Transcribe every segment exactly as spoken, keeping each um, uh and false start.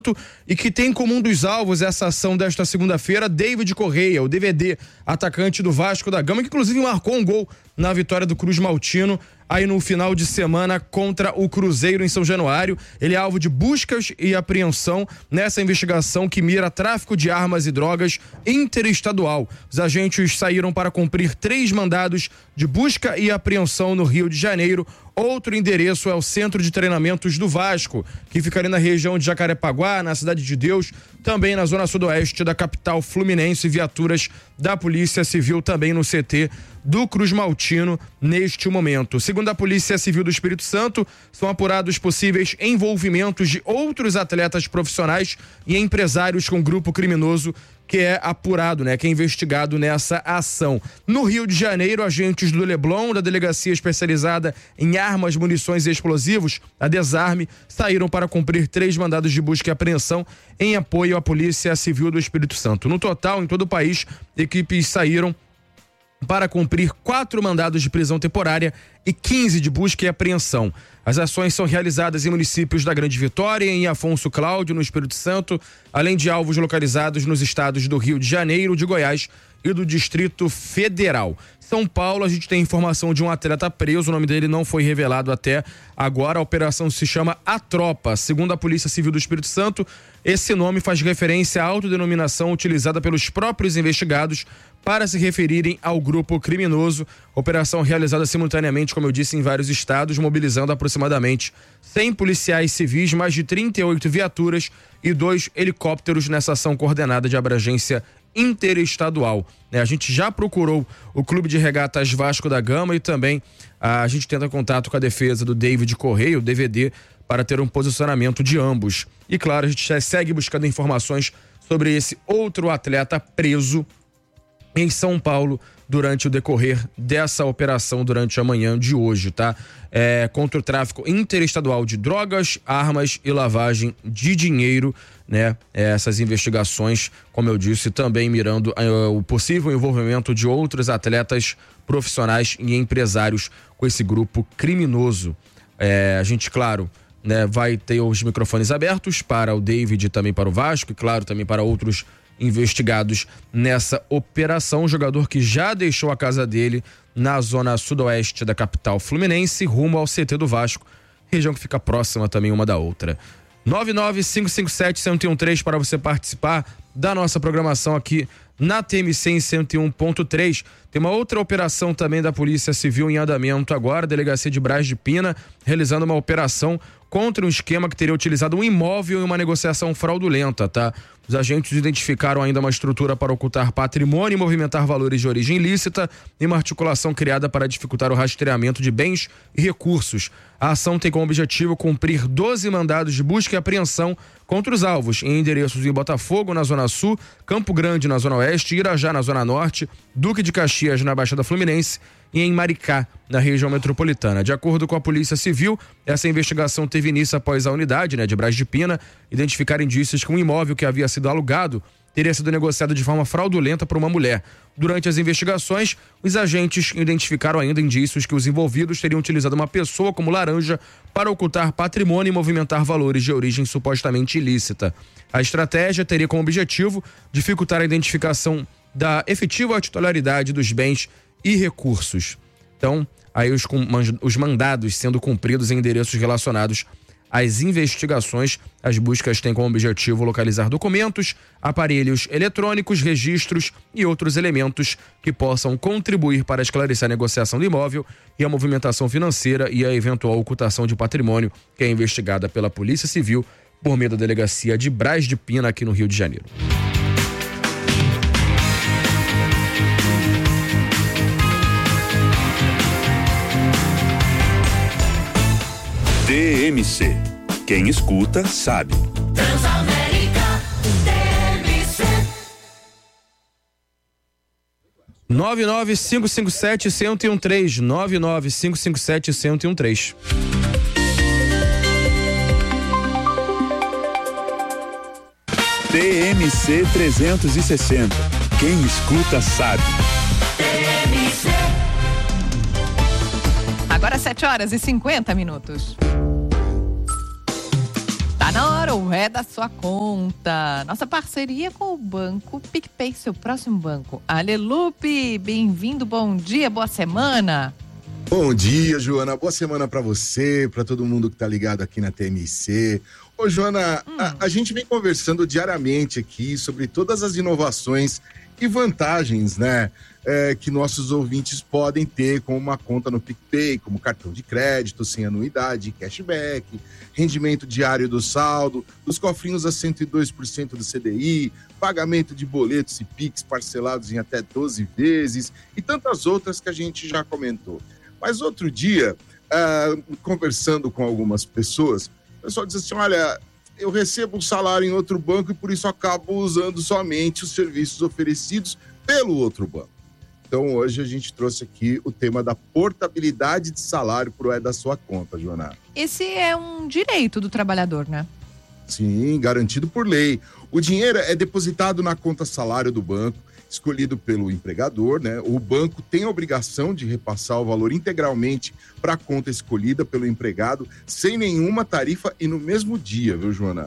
e que tem como um dos alvos essa ação desta segunda-feira, David Correia, o D V D, atacante do Vasco da Gama, que inclusive marcou um gol na vitória do Cruz Maltino aí no final de semana contra o Cruzeiro em São Januário. Ele é alvo de buscas e apreensão nessa investigação que mira tráfico de armas e drogas interestadual. Os agentes saíram para cumprir três mandados de busca e apreensão no Rio de Janeiro. Outro endereço é o Centro de Treinamentos do Vasco, que fica ali na região de Jacarepaguá, na Cidade de Deus, também na zona sudoeste da capital fluminense. Viaturas da Polícia Civil também no C T do Cruz Maltino neste momento. Segundo a Polícia Civil do Espírito Santo, são apurados possíveis envolvimentos de outros atletas profissionais e empresários com grupo criminoso que é apurado, né, que é investigado nessa ação. No Rio de Janeiro, agentes do Leblon, da Delegacia Especializada em Armas, Munições e Explosivos, a Desarme, saíram para cumprir três mandados de busca e apreensão em apoio à Polícia Civil do Espírito Santo. No total, em todo o país, equipes saíram para cumprir quatro mandados de prisão temporária e quinze de busca e apreensão. As ações são realizadas em municípios da Grande Vitória e em Afonso Cláudio, no Espírito Santo, além de alvos localizados nos estados do Rio de Janeiro, de Goiás e do Distrito Federal. São Paulo, a gente tem informação de um atleta preso, o nome dele não foi revelado até agora. A operação se chama A Tropa. Segundo a Polícia Civil do Espírito Santo, esse nome faz referência à autodenominação utilizada pelos próprios investigados para se referirem ao grupo criminoso. Operação realizada simultaneamente, como eu disse, em vários estados, mobilizando aproximadamente cem policiais civis, mais de trinta e oito viaturas e dois helicópteros nessa ação coordenada de abrangência interestadual. A gente já procurou o Clube de Regatas Vasco da Gama e também a gente tenta contato com a defesa do David Correia, o D V D, para ter um posicionamento de ambos. E claro, a gente já segue buscando informações sobre esse outro atleta preso em São Paulo durante o decorrer dessa operação durante a manhã de hoje, tá? É, contra o tráfico interestadual de drogas, armas e lavagem de dinheiro, né? É, essas investigações, como eu disse, também mirando é, o possível envolvimento de outros atletas profissionais e empresários com esse grupo criminoso. É, a gente, claro, né, vai ter os microfones abertos para o David e também para o Vasco e, claro, também para outros investigados nessa operação. Um jogador que já deixou a casa dele na zona sudoeste da capital fluminense, rumo ao C T do Vasco, região que fica próxima também uma da outra. nove nove cinco cinco sete, um zero um três para você participar da nossa programação aqui na T M C em cento e um ponto três. Tem uma outra operação também da Polícia Civil em andamento agora, a Delegacia de Braz de Pina, realizando uma operação contra um esquema que teria utilizado um imóvel em uma negociação fraudulenta, tá? Os agentes identificaram ainda uma estrutura para ocultar patrimônio e movimentar valores de origem ilícita em uma articulação criada para dificultar o rastreamento de bens e recursos. A ação tem como objetivo cumprir doze mandados de busca e apreensão contra os alvos em endereços em Botafogo, na Zona Sul, Campo Grande, na Zona Oeste, Irajá, na Zona Norte, Duque de Caxias, na Baixada Fluminense e em Maricá, na região metropolitana. De acordo com a Polícia Civil, essa investigação teve início após a unidade, né, de Braz de Pina identificar indícios que um imóvel que havia sido alugado teria sido negociado de forma fraudulenta por uma mulher. Durante as investigações, os agentes identificaram ainda indícios que os envolvidos teriam utilizado uma pessoa como laranja para ocultar patrimônio e movimentar valores de origem supostamente ilícita. A estratégia teria como objetivo dificultar a identificação da efetiva titularidade dos bens e recursos. Então, aí os, os mandados sendo cumpridos em endereços relacionados às investigações. As buscas têm como objetivo localizar documentos, aparelhos eletrônicos, registros e outros elementos que possam contribuir para esclarecer a negociação do imóvel e a movimentação financeira e a eventual ocultação de patrimônio, que é investigada pela Polícia Civil por meio da Delegacia de Braz de Pina, aqui no Rio de Janeiro. T M C. Quem escuta, sabe. Transamérica, T M C. nove nove cinco cinco sete, um zero um três. nove nove cinco cinco sete, um zero um três. T M C trezentos e sessenta. Quem escuta, sabe. T M C. Agora sete horas e cinquenta minutos. Tá Tá na hora, o é da sua conta. Nossa parceria com o Banco PicPay, seu próximo banco. Alelupe, bem-vindo, bom dia, boa semana. Bom dia, Joana, boa semana para você, para todo mundo que tá ligado aqui na T M C. Ô, Joana, hum. a, a gente vem conversando diariamente aqui sobre todas as inovações e vantagens, né, é, que nossos ouvintes podem ter com uma conta no PicPay, como cartão de crédito, sem anuidade, cashback, rendimento diário do saldo, dos cofrinhos a cento e dois por cento do C D I, pagamento de boletos e Pix parcelados em até doze vezes e tantas outras que a gente já comentou. Mas outro dia, uh, conversando com algumas pessoas, o pessoal diz assim, olha, eu recebo um salário em outro banco e por isso acabo usando somente os serviços oferecidos pelo outro banco. Então, hoje a gente trouxe aqui o tema da portabilidade de salário para o É da Sua Conta, Joana. Esse é um direito do trabalhador, né? Sim, garantido por lei. O dinheiro é depositado na conta salário do banco, escolhido pelo empregador, né? O banco tem a obrigação de repassar o valor integralmente para a conta escolhida pelo empregado, sem nenhuma tarifa e no mesmo dia, viu, Joana?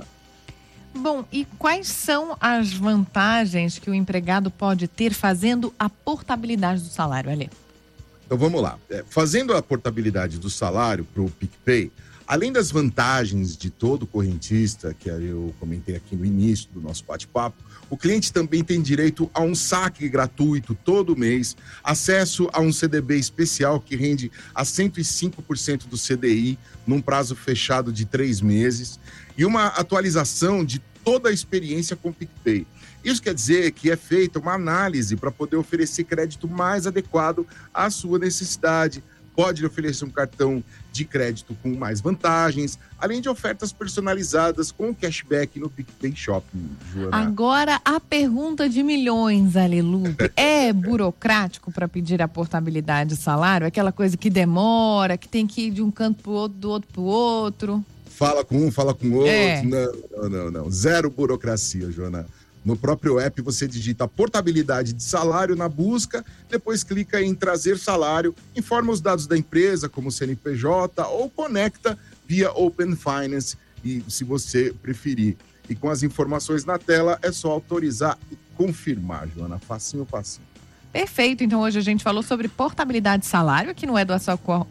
Bom, e quais são as vantagens que o empregado pode ter fazendo a portabilidade do salário, Alê? Então vamos lá. É, fazendo a portabilidade do salário para o PicPay, além das vantagens de todo correntista, que eu comentei aqui no início do nosso bate-papo, o cliente também tem direito a um saque gratuito todo mês, acesso a um C D B especial que rende a cento e cinco por cento do C D I num prazo fechado de três meses e uma atualização de toda a experiência com o PicPay. Isso quer dizer que é feita uma análise para poder oferecer crédito mais adequado à sua necessidade. Pode oferecer um cartão de crédito com mais vantagens, além de ofertas personalizadas com cashback no PicPay Shopping, Joana. Agora, a pergunta de milhões, Alelupe. É burocrático para pedir a portabilidade do salário? Aquela coisa que demora, que tem que ir de um canto pro outro, do outro pro outro? Fala com um, fala com outro. É. Não, não, não, não. Zero burocracia, Joana. No próprio app você digita portabilidade de salário na busca, depois clica em trazer salário, informa os dados da empresa, como C N P J, ou conecta via Open Finance, e, se você preferir. E com as informações na tela, é só autorizar e confirmar, Joana. Facinho, facinho. Perfeito, então hoje a gente falou sobre portabilidade de salário, aqui no É da Sua, Co...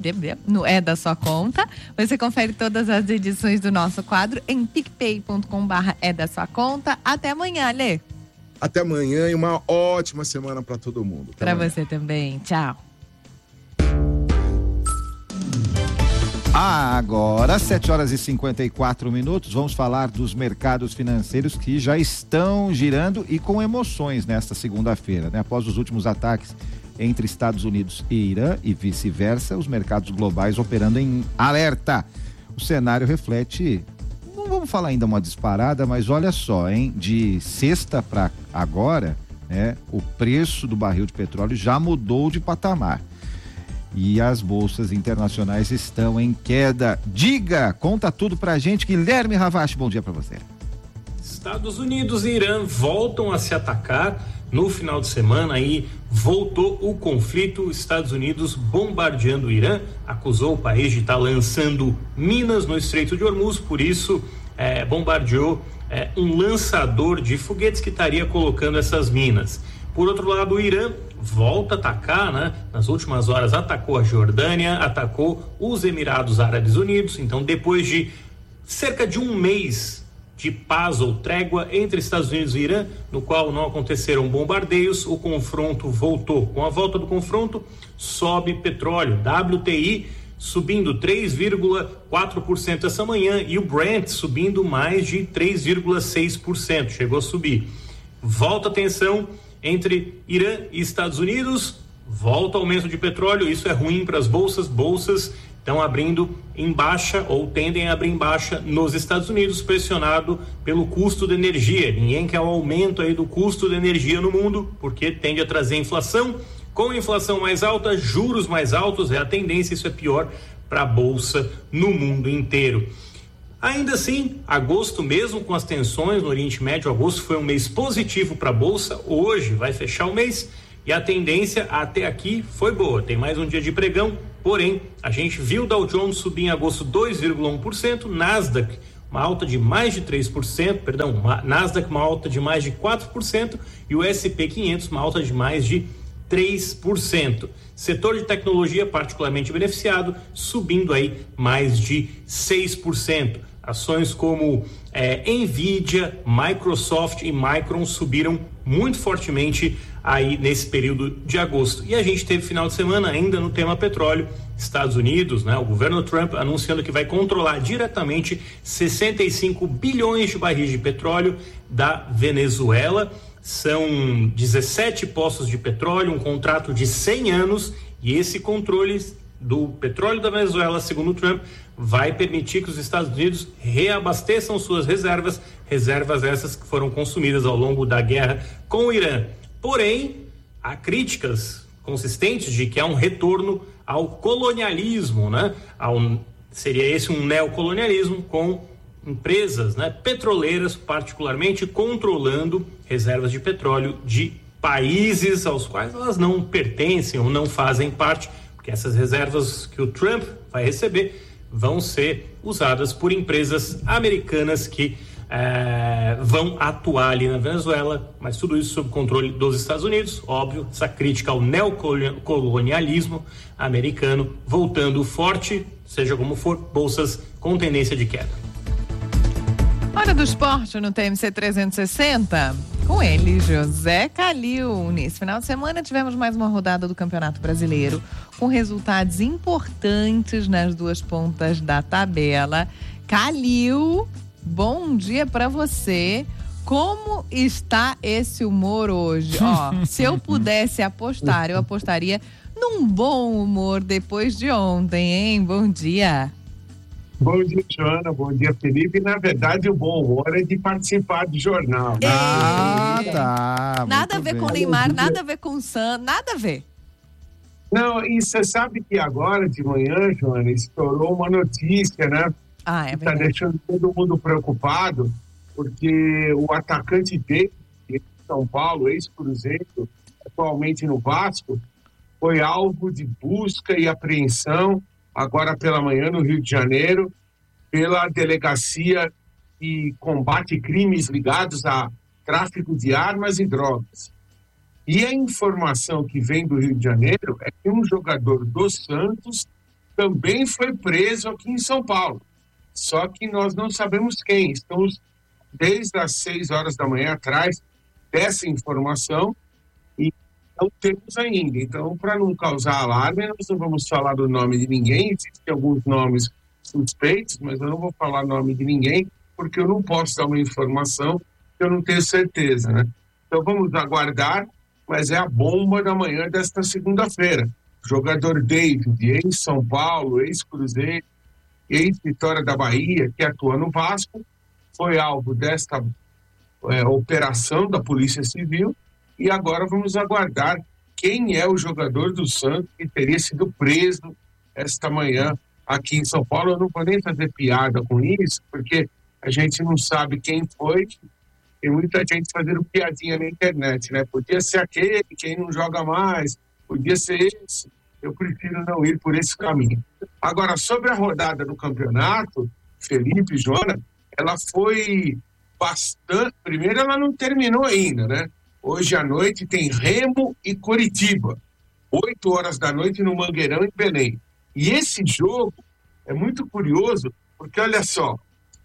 no é da Sua Conta. Você confere todas as edições do nosso quadro em picpay ponto com barra é da sua conta. Até amanhã, Lê. Até amanhã e uma ótima semana para todo mundo. Para você também. Tchau. Agora, sete horas e cinquenta e quatro minutos, vamos falar dos mercados financeiros que já estão girando e com emoções nesta segunda-feira, né? Após os últimos ataques entre Estados Unidos e Irã e vice-versa, os mercados globais operando em alerta. O cenário reflete, não vamos falar ainda uma disparada, mas olha só, hein? De sexta para agora, né? O preço do barril de petróleo já mudou de patamar. E as bolsas internacionais estão em queda. Diga, conta tudo pra gente. Guilherme Ravache, bom dia pra você. Estados Unidos e Irã voltam a se atacar. No final de semana aí voltou o conflito. Estados Unidos bombardeando o Irã, acusou o país de estar lançando minas no Estreito de Hormuz, por isso é, bombardeou é, um lançador de foguetes que estaria colocando essas minas. Por outro lado, o Irã volta a atacar, né? Nas últimas horas atacou a Jordânia, atacou os Emirados Árabes Unidos. Então, depois de cerca de um mês de paz ou trégua entre Estados Unidos e Irã, no qual não aconteceram bombardeios, o confronto voltou. Com a volta do confronto, sobe petróleo. W T I subindo três vírgula quatro por cento essa manhã e o Brent subindo mais de três vírgula seis por cento. Chegou a subir. Volta a tensão entre Irã e Estados Unidos, volta o aumento de petróleo, isso é ruim para as bolsas, bolsas estão abrindo em baixa ou tendem a abrir em baixa nos Estados Unidos, pressionado pelo custo da energia. Ninguém quer o aumento aí do custo da energia no mundo, porque tende a trazer inflação. Com inflação mais alta, juros mais altos, é a tendência, isso é pior para a bolsa no mundo inteiro. Ainda assim, agosto mesmo com as tensões no Oriente Médio, agosto foi um mês positivo para a Bolsa, hoje vai fechar o mês e a tendência até aqui foi boa, tem mais um dia de pregão, porém, a gente viu o Dow Jones subir em agosto dois vírgula um por cento, Nasdaq uma alta de mais de três por cento, perdão, Nasdaq uma alta de mais de quatro por cento e o S e P quinhentos uma alta de mais de três por cento. Setor de tecnologia particularmente beneficiado, subindo aí mais de seis por cento. Ações como é, Nvidia, Microsoft e Micron subiram muito fortemente aí nesse período de agosto. E a gente teve final de semana ainda no tema petróleo, Estados Unidos, né? O governo Trump anunciando que vai controlar diretamente sessenta e cinco bilhões de barris de petróleo da Venezuela. São dezessete poços de petróleo, um contrato de cem anos, e esse controle do petróleo da Venezuela, segundo Trump, vai permitir que os Estados Unidos reabasteçam suas reservas, reservas essas que foram consumidas ao longo da guerra com o Irã. Porém, há críticas consistentes de que há um retorno ao colonialismo, né? Ao, seria esse um neocolonialismo com empresas, né, petroleiras, particularmente controlando reservas de petróleo de países aos quais elas não pertencem ou não fazem parte, porque essas reservas que o Trump vai receber vão ser usadas por empresas americanas que eh, vão atuar ali na Venezuela, mas tudo isso sob controle dos Estados Unidos. Óbvio, essa crítica ao neocolonialismo americano voltando forte, seja como for, bolsas com tendência de queda. Hora do esporte no T M C trezentos e sessenta, com ele, José Calil. Nesse final de semana tivemos mais uma rodada do Campeonato Brasileiro, com resultados importantes nas duas pontas da tabela. Calil, bom dia para você. Como está esse humor hoje? Ó, se eu pudesse apostar, eu apostaria num bom humor depois de ontem, hein? Bom dia. Bom dia, Joana. Bom dia, Felipe. Na verdade, o bom humor é de participar do jornal. Ah, tá. Nada a ver com o Neymar, nada a ver com o Sam, nada a ver. Não, e você sabe que agora de manhã, Joana, estourou uma notícia, né? Ah, é verdade. Está deixando todo mundo preocupado, porque o atacante dele, de São Paulo, ex-Cruzeiro, atualmente no Vasco, foi alvo de busca e apreensão agora pela manhã no Rio de Janeiro, pela Delegacia que combate crimes ligados a tráfico de armas e drogas. E a informação que vem do Rio de Janeiro é que um jogador do Santos também foi preso aqui em São Paulo. Só que nós não sabemos quem. Estamos desde as seis horas da manhã atrás dessa informação e não temos ainda. Então, para não causar alarme, nós não vamos falar do nome de ninguém. Existem alguns nomes suspeitos, mas eu não vou falar o nome de ninguém, porque eu não posso dar uma informação que eu não tenho certeza, né? Então, vamos aguardar, mas é a bomba da manhã desta segunda-feira. Jogador David, ex-São Paulo, ex-Cruzeiro, ex-Vitória da Bahia, que atua no Vasco, foi alvo desta é, operação da Polícia Civil. E agora vamos aguardar quem é o jogador do Santos que teria sido preso esta manhã aqui em São Paulo. Eu não vou nem fazer piada com isso, porque a gente não sabe quem foi. Tem muita gente fazendo piadinha na internet, né? Podia ser aquele, quem não joga mais, podia ser esse. Eu prefiro não ir por esse caminho. Agora, sobre a rodada do campeonato, Felipe, Joana, ela foi bastante... Primeiro, ela não terminou ainda, né? Hoje à noite tem Remo e Coritiba, oito horas da noite no Mangueirão, em Belém. E esse jogo é muito curioso, porque olha só,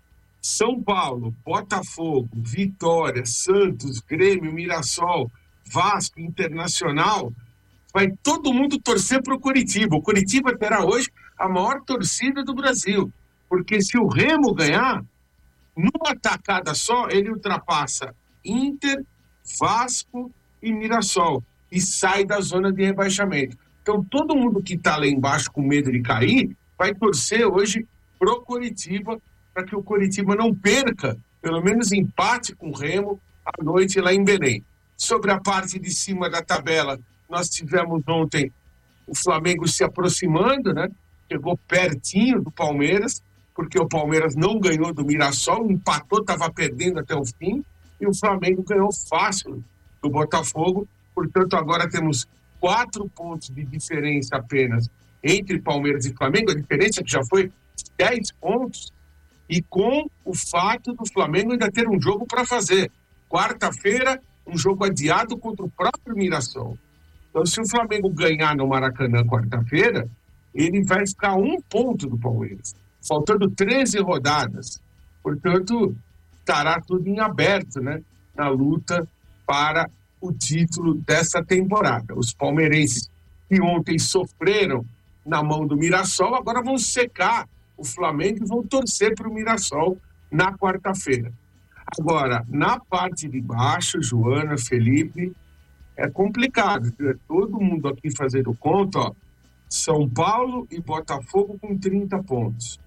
São Paulo, Botafogo, Vitória, Santos, Grêmio, Mirassol, Vasco, Internacional, vai todo mundo torcer para o Coritiba. O Coritiba terá hoje a maior torcida do Brasil, porque se o Remo ganhar, numa tacada só, ele ultrapassa Inter, Vasco e Mirassol e sai da zona de rebaixamento. Então todo mundo que está lá embaixo com medo de cair vai torcer hoje pro Coritiba, para que o Coritiba não perca, pelo menos empate com o Remo à noite lá em Belém. Sobre a parte de cima da tabela, nós tivemos ontem o Flamengo se aproximando, né? Chegou pertinho do Palmeiras, porque o Palmeiras não ganhou do Mirassol, empatou, estava perdendo até o fim, e o Flamengo ganhou fácil do Botafogo. Portanto, agora temos quatro pontos de diferença apenas entre Palmeiras e Flamengo. A diferença que já foi dez pontos, E com o fato do Flamengo ainda ter um jogo para fazer. Quarta-feira, um jogo adiado contra o próprio Mirassol. Então, se o Flamengo ganhar no Maracanã quarta-feira, ele vai ficar um ponto do Palmeiras, faltando treze rodadas. Portanto, estará tudo em aberto, né, na luta para o título dessa temporada. Os palmeirenses que ontem sofreram na mão do Mirassol, agora vão secar o Flamengo e vão torcer para o Mirassol na quarta-feira. Agora, na parte de baixo, Joana, Felipe, é complicado. É todo mundo aqui fazendo conta, ó. São Paulo e Botafogo com trinta pontos.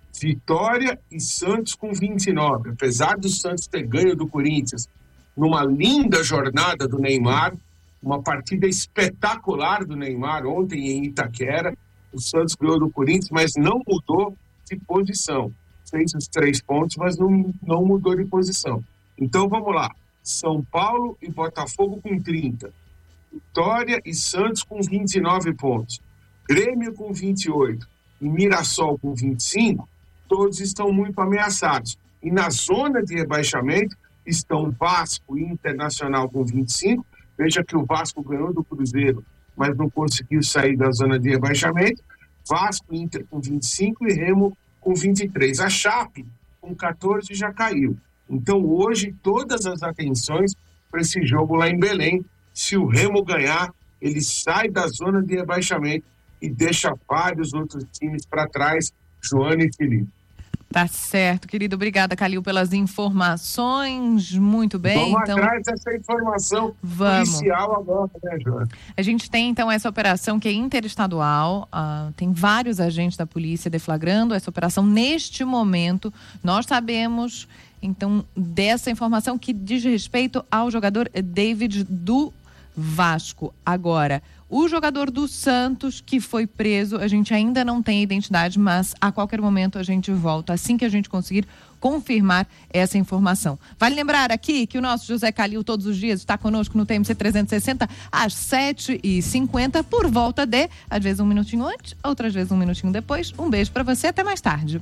Vitória e Santos com vinte e nove. Apesar do Santos ter ganho do Corinthians numa linda jornada do Neymar, uma partida espetacular do Neymar ontem em Itaquera. O Santos ganhou do Corinthians, mas não mudou de posição. Fez os três pontos, mas não, não mudou de posição. Então vamos lá. São Paulo e Botafogo com trinta. Vitória e Santos com vinte e nove pontos. Grêmio com vinte e oito e Mirassol com vinte e cinco, todos estão muito ameaçados. E na zona de rebaixamento estão Vasco e Internacional com vinte e cinco. Veja que o Vasco ganhou do Cruzeiro, mas não conseguiu sair da zona de rebaixamento. Vasco e Inter com vinte e cinco e Remo com vinte e três. A Chape com quatorze já caiu. Então hoje todas as atenções para esse jogo lá em Belém. Se o Remo ganhar, ele sai da zona de rebaixamento e deixa vários outros times para trás, Joana e Felipe. Tá certo, querido. Obrigada, Calil, pelas informações. Muito bem. Vamos então... atrás dessa informação Vamos. policial agora, né, Joana? A gente tem, então, essa operação que é interestadual. Uh, tem vários agentes da polícia deflagrando essa operação neste momento. Nós sabemos, então, dessa informação que diz respeito ao jogador David do Vasco. Agora, o jogador do Santos que foi preso, a gente ainda não tem a identidade, mas a qualquer momento a gente volta, assim que a gente conseguir confirmar essa informação. Vale lembrar aqui que o nosso José Calil todos os dias está conosco no T M C trezentos e sessenta às sete e cinquenta, por volta de, às vezes um minutinho antes, outras vezes um minutinho depois. Um beijo para você, até mais tarde.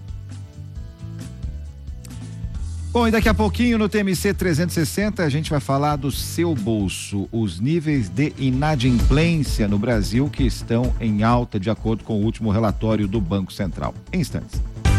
Bom, e daqui a pouquinho no T M C trezentos e sessenta a gente vai falar do seu bolso, os níveis de inadimplência no Brasil que estão em alta de acordo com o último relatório do Banco Central. Em instantes.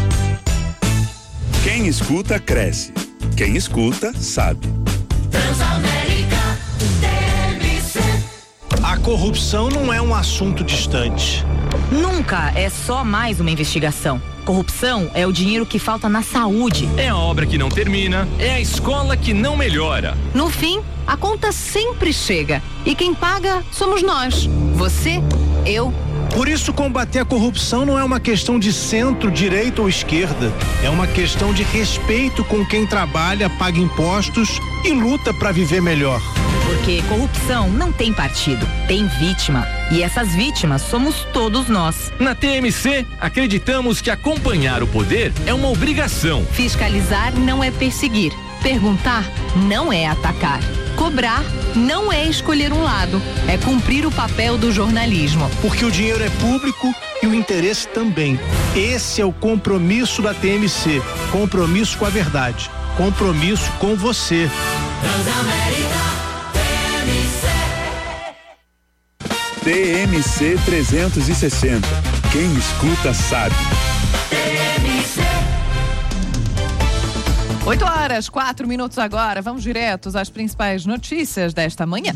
Quem escuta, cresce. Quem escuta, sabe. Transamérica T M C. A corrupção não é um assunto distante. Nunca é só mais uma investigação. Corrupção é o dinheiro que falta na saúde. É a obra que não termina, é a escola que não melhora. No fim, a conta sempre chega. E quem paga somos nós. Você, eu. Por isso, combater a corrupção não é uma questão de centro, direita ou esquerda. É uma questão de respeito com quem trabalha, paga impostos e luta para viver melhor. Porque corrupção não tem partido, tem vítima. E essas vítimas somos todos nós. Na T M C, acreditamos que acompanhar o poder é uma obrigação. Fiscalizar não é perseguir. Perguntar não é atacar. Cobrar não é escolher um lado, é cumprir o papel do jornalismo. Porque o dinheiro é público e o interesse também. Esse é o compromisso da T M C. Compromisso com a verdade. Compromisso com você. Transamérica T M C trezentos e sessenta. Quem escuta, sabe. T M C. oito horas, quatro minutos agora. Vamos diretos às principais notícias desta manhã.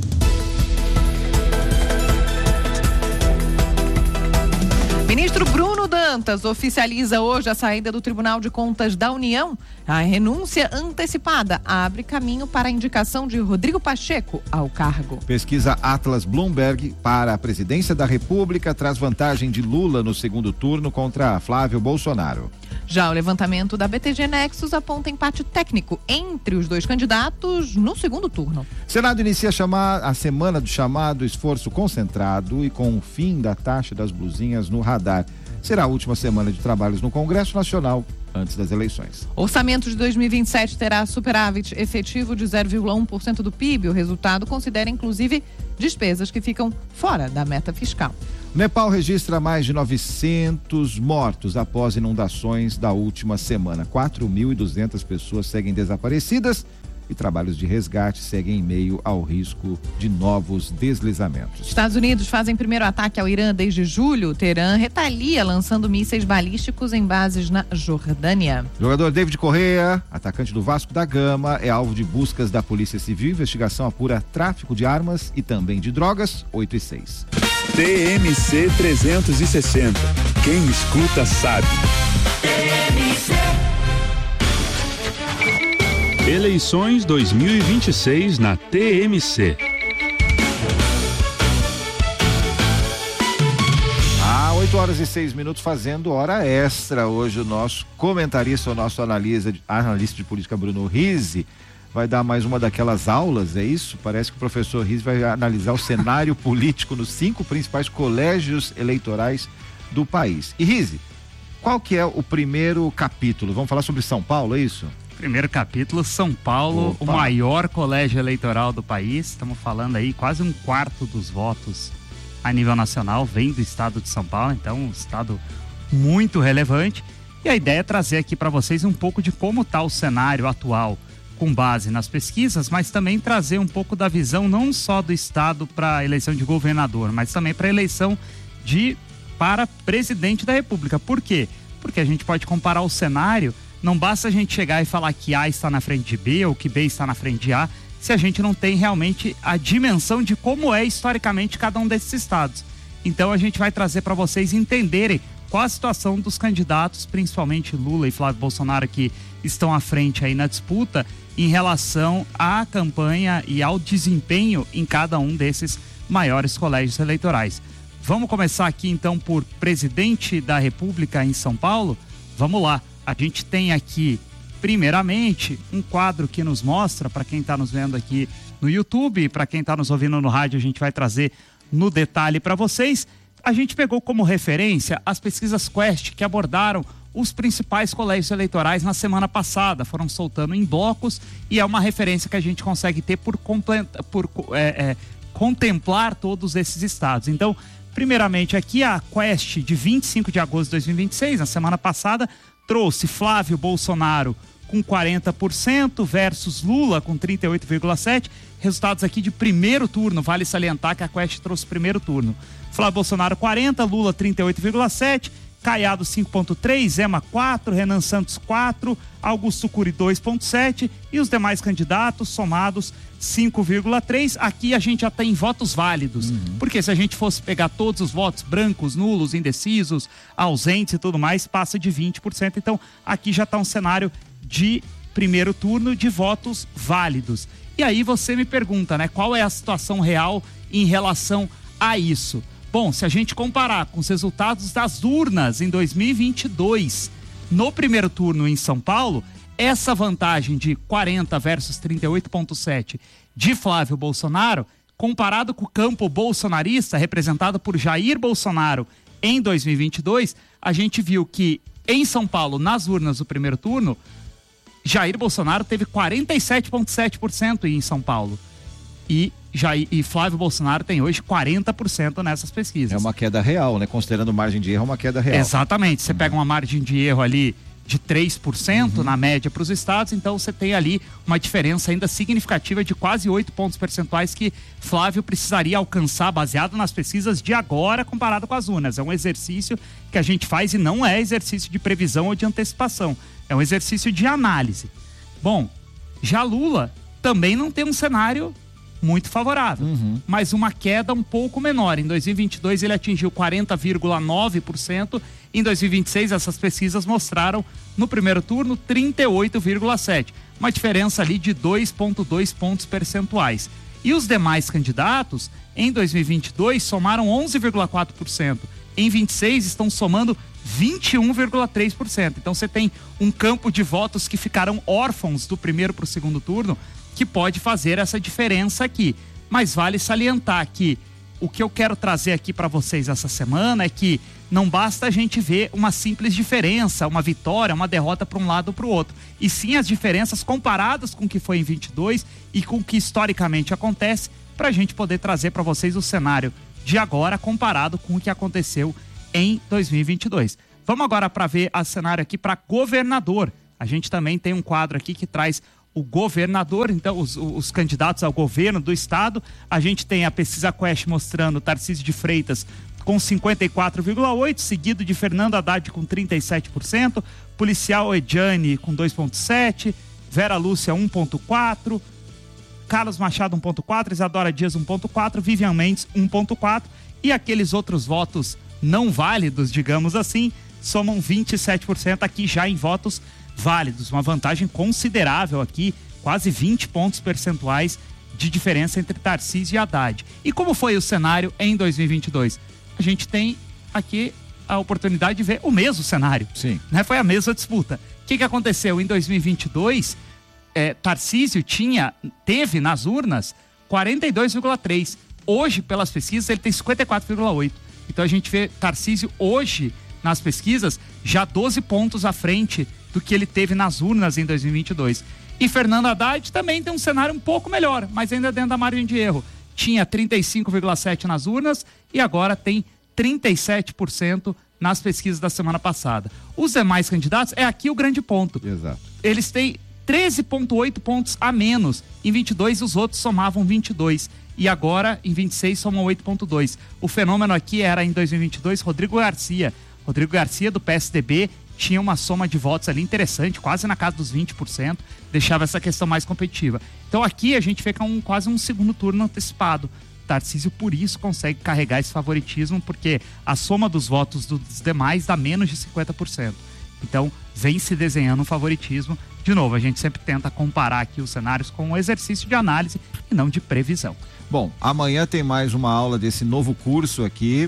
Ministro Bruno Dantas oficializa hoje a saída do Tribunal de Contas da União. A renúncia antecipada abre caminho para a indicação de Rodrigo Pacheco ao cargo. Pesquisa Atlas Bloomberg para a presidência da República traz vantagem de Lula no segundo turno contra Flávio Bolsonaro. Já o levantamento da B T G Nexus aponta empate técnico entre os dois candidatos no segundo turno. Senado inicia a semana do chamado esforço concentrado e com o fim da taxa das blusinhas no radar. Será a última semana de trabalhos no Congresso Nacional antes das eleições. Orçamento de dois mil e vinte e sete terá superávit efetivo de zero vírgula um por cento do P I B. O resultado considera, inclusive, despesas que ficam fora da meta fiscal. Nepal registra mais de novecentos mortos após inundações da última semana. quatro mil e duzentas pessoas seguem desaparecidas e trabalhos de resgate seguem em meio ao risco de novos deslizamentos. Estados Unidos fazem primeiro ataque ao Irã desde julho. O Teherã retalia lançando mísseis balísticos em bases na Jordânia. Jogador David Correa, atacante do Vasco da Gama, é alvo de buscas da Polícia Civil. Investigação apura tráfico de armas e também de drogas. oito e seis. T M C trezentos e sessenta. Quem escuta sabe. Eleições dois mil e vinte e seis na T M C. Ah, oito horas e seis minutos fazendo hora extra. Hoje o nosso comentarista, o nosso analista de, analista de política Bruno Rizzi vai dar mais uma daquelas aulas, é isso? Parece que o professor Rizzi vai analisar o cenário político nos cinco principais colégios eleitorais do país. E Rizzi, qual que é o primeiro capítulo? Vamos falar sobre São Paulo, é isso? Primeiro capítulo, São Paulo, Opa. o maior colégio eleitoral do país. Estamos falando aí, quase um quarto dos votos a nível nacional vem do estado de São Paulo, então um estado muito relevante. E a ideia é trazer aqui para vocês um pouco de como está o cenário atual, com base nas pesquisas, mas também trazer um pouco da visão não só do estado para a eleição de governador, mas também para a eleição de para presidente da República. Por quê? Porque a gente pode comparar o cenário. Não basta a gente chegar e falar que A está na frente de B ou que B está na frente de A, se a gente não tem realmente a dimensão de como é historicamente cada um desses estados. Então a gente vai trazer para vocês entenderem qual a situação dos candidatos, principalmente Lula e Flávio Bolsonaro, que estão à frente aí na disputa, em relação à campanha e ao desempenho em cada um desses maiores colégios eleitorais. Vamos começar aqui então por presidente da República em São Paulo? Vamos lá. A gente tem aqui, primeiramente, um quadro que nos mostra, para quem está nos vendo aqui no YouTube, para quem está nos ouvindo no rádio, a gente vai trazer no detalhe para vocês. A gente pegou como referência as pesquisas Quest, que abordaram os principais colégios eleitorais na semana passada, foram soltando em blocos, e é uma referência que a gente consegue ter por, por é, é, contemplar todos esses estados. Então, primeiramente aqui a Quest de vinte e cinco de agosto de dois mil e vinte e seis, na semana passada, trouxe Flávio Bolsonaro com quarenta por cento versus Lula com trinta e oito vírgula sete por cento. Resultados aqui de primeiro turno, vale salientar que a Quest trouxe primeiro turno. Flávio Bolsonaro quarenta por cento, Lula trinta e oito vírgula sete por cento, Caiado cinco vírgula três por cento, Zema quatro por cento, Renan Santos quatro por cento, Augusto Cury dois vírgula sete por cento e os demais candidatos somados cinco vírgula três por cento. Aqui a gente já tem votos válidos, uhum. porque se a gente fosse pegar todos os votos brancos, nulos, indecisos, ausentes e tudo mais, passa de vinte por cento. Então aqui já está um cenário de primeiro turno de votos válidos. E aí você me pergunta, né, qual é a situação real em relação a isso? Bom, se a gente comparar com os resultados das urnas em dois mil e vinte e dois, no primeiro turno em São Paulo, essa vantagem de quarenta versus trinta e oito vírgula sete de Flávio Bolsonaro, comparado com o campo bolsonarista, representado por Jair Bolsonaro em dois mil e vinte e dois, a gente viu que em São Paulo, nas urnas do primeiro turno, Jair Bolsonaro teve quarenta e sete vírgula sete por cento em São Paulo. E, Jair, e Flávio Bolsonaro tem hoje quarenta por cento nessas pesquisas. É uma queda real, né? Considerando margem de erro, é uma queda real. Exatamente. Você pega uma margem de erro ali de três por cento uhum. na média para os estados, então você tem ali uma diferença ainda significativa de quase oito pontos percentuais que Flávio precisaria alcançar, baseado nas pesquisas de agora comparado com as urnas. É um exercício que a gente faz e não é exercício de previsão ou de antecipação, é um exercício de análise. Bom, já Lula também não tem um cenário muito favorável, uhum. mas uma queda um pouco menor. Em dois mil e vinte e dois ele atingiu quarenta vírgula nove por cento, em dois mil e vinte e seis essas pesquisas mostraram no primeiro turno trinta e oito vírgula sete por cento, uma diferença ali de dois vírgula dois pontos percentuais. E os demais candidatos em dois mil e vinte e dois somaram onze vírgula quatro por cento, em vinte e seis estão somando vinte e um vírgula três por cento. Então você tem um campo de votos que ficaram órfãos do primeiro para o segundo turno, que pode fazer essa diferença aqui. Mas vale salientar que O que eu quero trazer aqui para vocês essa semana é que não basta a gente ver uma simples diferença, uma vitória, uma derrota para um lado ou para o outro, e sim as diferenças comparadas com o que foi em vinte e dois e com o que historicamente acontece, para a gente poder trazer para vocês o cenário de agora comparado com o que aconteceu em dois mil e vinte e dois. Vamos agora para ver o cenário aqui para governador. A gente também tem um quadro aqui que traz o governador, então os, os candidatos ao governo do estado. A gente tem a pesquisa Quest mostrando Tarcísio de Freitas com cinquenta e quatro vírgula oito por cento, seguido de Fernando Haddad com trinta e sete por cento, policial Ediane com dois vírgula sete por cento, Vera Lúcia um vírgula quatro por cento, Carlos Machado um vírgula quatro por cento, Isadora Dias um vírgula quatro por cento, Vivian Mendes um vírgula quatro por cento, e aqueles outros votos não válidos, digamos assim, somam vinte e sete por cento aqui já em votos válidos, uma vantagem considerável aqui, quase vinte pontos percentuais de diferença entre Tarcísio e Haddad. E como foi o cenário em dois mil e vinte e dois? A gente tem aqui a oportunidade de ver o mesmo cenário. Sim. Né? Foi a mesma disputa. O que, que aconteceu em dois mil e vinte e dois? É, Tarcísio tinha, teve nas urnas quarenta e dois vírgula três por cento. Hoje, pelas pesquisas, ele tem cinquenta e quatro vírgula oito por cento. Então a gente vê Tarcísio hoje, nas pesquisas, já doze pontos à frente do que ele teve nas urnas em dois mil e vinte e dois. E Fernando Haddad também tem um cenário um pouco melhor, mas ainda dentro da margem de erro. Tinha trinta e cinco vírgula sete por cento nas urnas e agora tem trinta e sete por cento nas pesquisas da semana passada. Os demais candidatos, é aqui o grande ponto. Exato. Eles têm treze vírgula oito pontos a menos. Em vinte e dois, os outros somavam vinte e dois. E agora, em vinte e seis, somam oito vírgula dois. O fenômeno aqui era, em dois mil e vinte e dois, Rodrigo Garcia. Rodrigo Garcia, do P S D B, tinha uma soma de votos ali interessante, quase na casa dos vinte por cento, deixava essa questão mais competitiva. Então aqui a gente fica um, quase um segundo turno antecipado. Tarcísio, por isso, consegue carregar esse favoritismo, porque a soma dos votos dos demais dá menos de cinquenta por cento. Então, vem se desenhando um favoritismo. De novo, a gente sempre tenta comparar aqui os cenários com um exercício de análise e não de previsão. Bom, amanhã tem mais uma aula desse novo curso aqui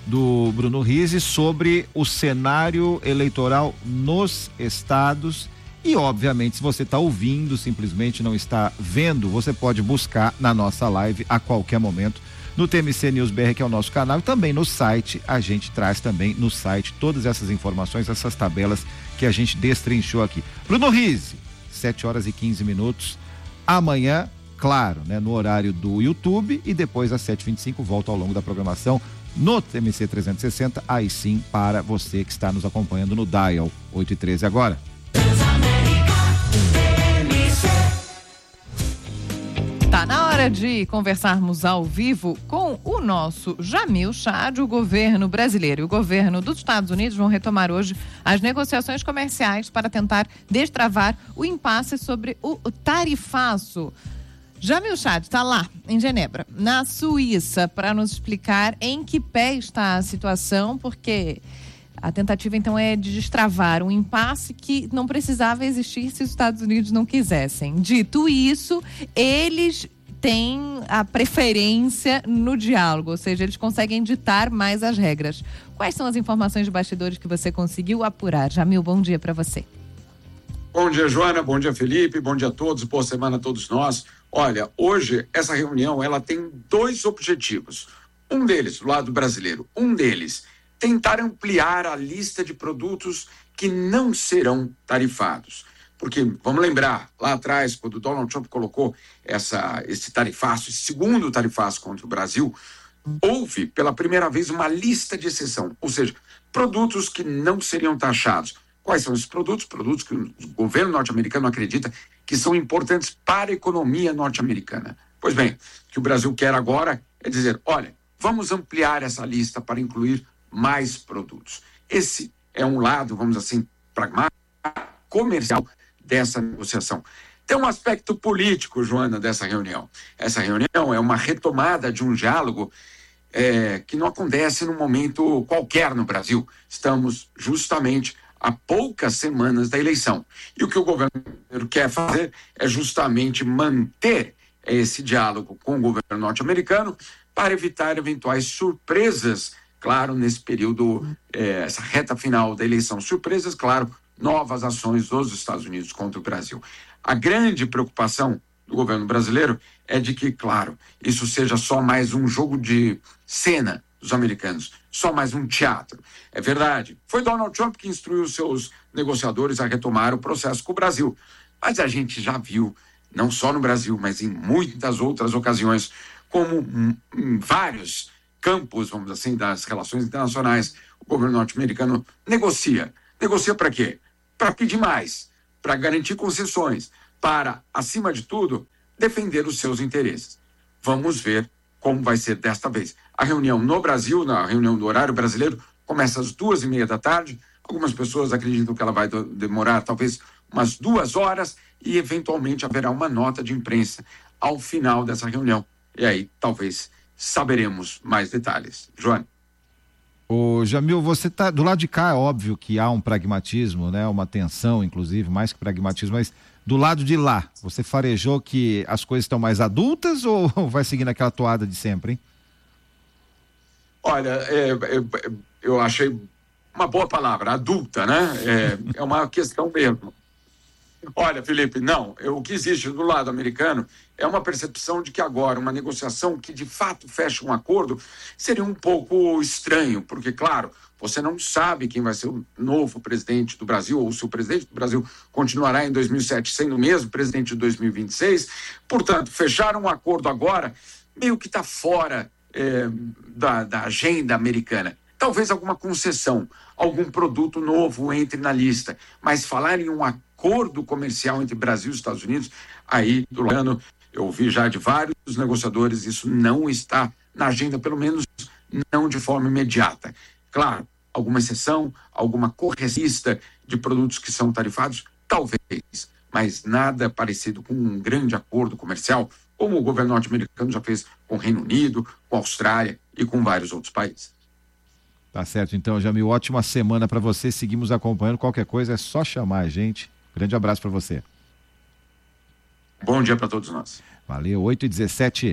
do Bruno Rizzi sobre o cenário eleitoral nos estados. E, obviamente, se você está ouvindo, simplesmente não está vendo, você pode buscar na nossa live a qualquer momento no T M C News B R, que é o nosso canal, e também no site. A gente traz também no site todas essas informações, essas tabelas que a gente destrinchou aqui. Bruno Rizzi, sete horas e quinze minutos. Amanhã, claro, né, no horário do YouTube, e depois às sete e vinte e cinco volta ao longo da programação no T M C trezentos e sessenta, aí sim para você que está nos acompanhando no Dial oito e treze agora. Tá na hora de conversarmos ao vivo com o nosso Jamil Chad. O governo brasileiro e o governo dos Estados Unidos vão retomar hoje as negociações comerciais para tentar destravar o impasse sobre o tarifaço. Jamil Chad está lá, em Genebra, na Suíça, para nos explicar em que pé está a situação, porque a tentativa, então, é de destravar um impasse que não precisava existir se os Estados Unidos não quisessem. Dito isso, eles têm a preferência no diálogo, ou seja, eles conseguem ditar mais as regras. Quais são as informações de bastidores que você conseguiu apurar? Jamil, bom dia para você. Bom dia, Joana. Bom dia, Felipe. Bom dia a todos. Boa semana a todos nós. Olha, hoje essa reunião ela tem dois objetivos. Um deles, do lado brasileiro, um deles, tentar ampliar a lista de produtos que não serão tarifados. Porque, vamos lembrar, lá atrás, quando o Donald Trump colocou essa, esse tarifaço, esse segundo tarifaço contra o Brasil, houve pela primeira vez uma lista de exceção, ou seja, produtos que não seriam taxados. Quais são esses produtos? Produtos que o governo norte-americano acredita que são importantes para a economia norte-americana. Pois bem, o que o Brasil quer agora é dizer, olha, vamos ampliar essa lista para incluir mais produtos. Esse é um lado, vamos assim, pragmático, comercial dessa negociação. Tem um aspecto político, Joana, dessa reunião. Essa reunião é uma retomada de um diálogo é, que não acontece num momento qualquer no Brasil. Estamos justamente há poucas semanas da eleição. E o que o governo quer fazer é justamente manter esse diálogo com o governo norte-americano para evitar eventuais surpresas, claro, nesse período, é, essa reta final da eleição. Surpresas, claro, novas ações dos Estados Unidos contra o Brasil. A grande preocupação do governo brasileiro é de que, claro, isso seja só mais um jogo de cena dos americanos, só mais um teatro. É verdade, foi Donald Trump que instruiu seus negociadores a retomar o processo com o Brasil. Mas a gente já viu, não só no Brasil, mas em muitas outras ocasiões, como em vários campos, vamos dizer assim, das relações internacionais, o governo norte-americano negocia. Negocia para quê? Para pedir mais, para garantir concessões, para, acima de tudo, defender os seus interesses. Vamos ver como vai ser desta vez. A reunião no Brasil, na reunião do horário brasileiro, começa às duas e meia da tarde. Algumas pessoas acreditam que ela vai demorar talvez umas duas horas e, eventualmente, haverá uma nota de imprensa ao final dessa reunião. E aí, talvez, saberemos mais detalhes. Joana. Ô, Jamil, você tá do lado de cá, é óbvio que há um pragmatismo, né? Uma tensão, inclusive, mais que pragmatismo, mas do lado de lá, você farejou que as coisas estão mais adultas ou vai seguindo aquela toada de sempre, hein? Olha, é, é, eu achei uma boa palavra, adulta, né? É, é uma questão mesmo. Olha, Felipe, não, eu, o que existe do lado americano é uma percepção de que agora uma negociação que de fato fecha um acordo seria um pouco estranho, porque, claro, você não sabe quem vai ser o novo presidente do Brasil, ou se o presidente do Brasil continuará em dois mil e sete sendo o mesmo presidente de dois mil e vinte e seis. Portanto, fechar um acordo agora meio que está fora é, da, da agenda americana. Talvez alguma concessão, algum produto novo entre na lista, mas falar em um acordo comercial entre Brasil e Estados Unidos, aí, do ano, eu ouvi já de vários negociadores, isso não está na agenda, pelo menos não de forma imediata. Claro, alguma exceção, alguma correcista de produtos que são tarifados, talvez, mas nada parecido com um grande acordo comercial, como o governo norte-americano já fez com o Reino Unido, com a Austrália e com vários outros países. Tá certo, então, Jamil, ótima semana para você, seguimos acompanhando, qualquer coisa é só chamar a gente. Grande abraço para você. Bom dia para todos nós. Valeu, oito e dezessete.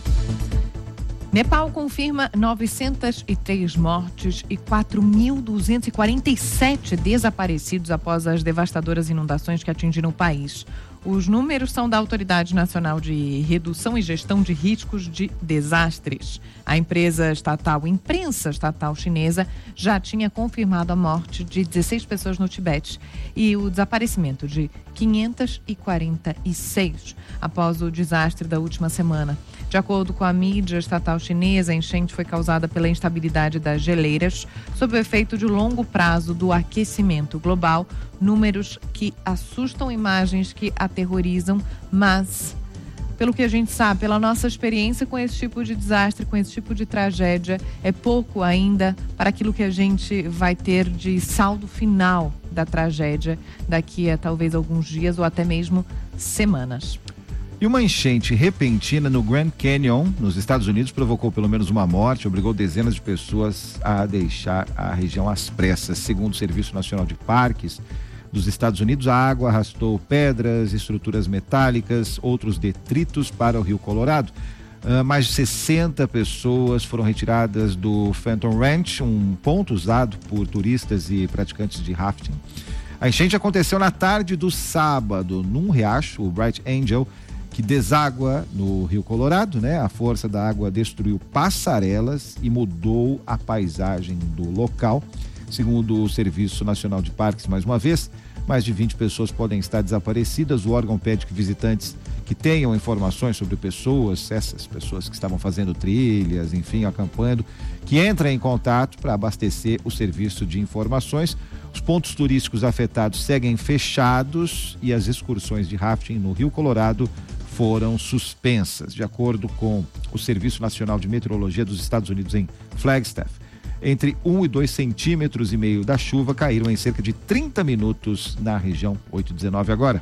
Nepal confirma novecentas e três mortes e quatro mil duzentos e quarenta e sete desaparecidos após as devastadoras inundações que atingiram o país. Os números são da Autoridade Nacional de Redução e Gestão de Riscos de Desastres. A empresa estatal, imprensa estatal chinesa, já tinha confirmado a morte de dezesseis pessoas no Tibete e o desaparecimento de quinhentas e quarenta e seis após o desastre da última semana. De acordo com a mídia estatal chinesa, a enchente foi causada pela instabilidade das geleiras, sob o efeito de longo prazo do aquecimento global, números que assustam, imagens que aterrorizam, mas, pelo que a gente sabe, pela nossa experiência com esse tipo de desastre, com esse tipo de tragédia, é pouco ainda para aquilo que a gente vai ter de saldo final da tragédia daqui a talvez alguns dias ou até mesmo semanas. E uma enchente repentina no Grand Canyon, nos Estados Unidos, provocou pelo menos uma morte, obrigou dezenas de pessoas a deixar a região às pressas. Segundo o Serviço Nacional de Parques dos Estados Unidos, a água arrastou pedras, estruturas metálicas, outros detritos para o Rio Colorado. Uh, mais de sessenta pessoas foram retiradas do Phantom Ranch, um ponto usado por turistas e praticantes de rafting. A enchente aconteceu na tarde do sábado, num riacho, o Bright Angel, que deságua no Rio Colorado, né? A força da água destruiu passarelas e mudou a paisagem do local. Segundo o Serviço Nacional de Parques, mais uma vez, mais de vinte pessoas podem estar desaparecidas. O órgão pede que visitantes que tenham informações sobre pessoas, essas pessoas que estavam fazendo trilhas, enfim, acampando, que entrem em contato para abastecer o serviço de informações. Os pontos turísticos afetados seguem fechados e as excursões de rafting no Rio Colorado foram suspensas. De acordo com o Serviço Nacional de Meteorologia dos Estados Unidos em Flagstaff, entre um e dois centímetros e meio da chuva caíram em cerca de trinta minutos na região. oito e dezenove agora.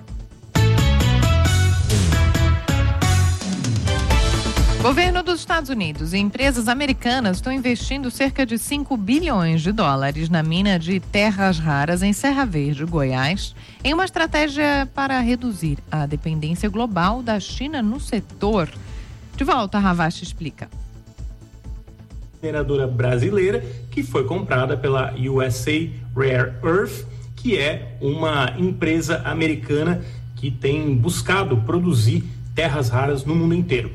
Governo dos Estados Unidos e empresas americanas estão investindo cerca de cinco bilhões de dólares na mina de terras raras em Serra Verde, Goiás, em uma estratégia para reduzir a dependência global da China no setor. De volta, Ravache explica. Mineradora brasileira que foi comprada pela U S A Rare Earth, que é uma empresa americana que tem buscado produzir terras raras no mundo inteiro.